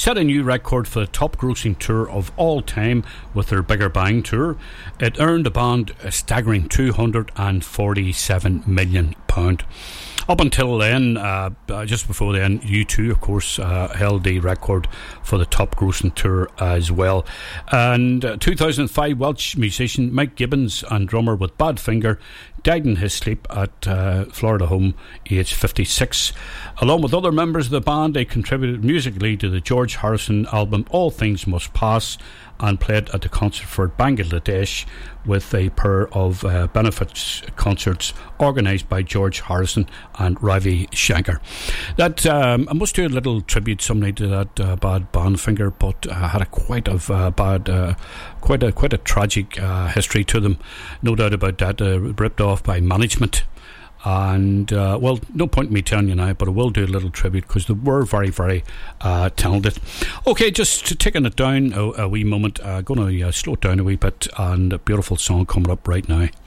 set a new record for the top grossing tour of all time with their Bigger Bang tour. It earned the band a staggering £247 million. Up until then, just before then, U2, of course, held the record for the top grossing tour as well. And 2005, Welsh musician Mike Gibbons and drummer with Badfinger died in his sleep at Florida home, aged 56. Along with other members of the band, they contributed musically to the George Harrison album All Things Must Pass, and played at the concert for Bangladesh with a pair of benefits concerts organised by George Harrison and Ravi Shankar. That I must do a little tribute someday to that bad Badfinger, but had quite a tragic history to them, no doubt about that. Ripped off by management. And well, no point in me telling you now, but I will do a little tribute because they were very, very talented. Okay, just taking it down a wee moment, going to slow it down a wee bit, and a beautiful song coming up right now.